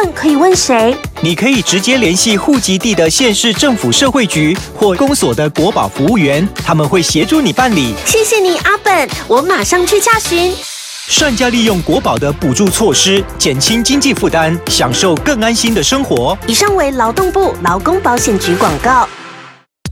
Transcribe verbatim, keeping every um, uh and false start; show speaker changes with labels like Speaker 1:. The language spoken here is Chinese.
Speaker 1: 问可以问谁？
Speaker 2: 你可以直接联系户籍地的县市政府社会局或公所的国保服务员，他们会协助你办理。
Speaker 1: 谢谢你，阿本，我马上去洽询。
Speaker 2: 善加利用国保的补助措施，减轻经济负担，享受更安心的生活。
Speaker 1: 以上为劳动部劳工保险局广告。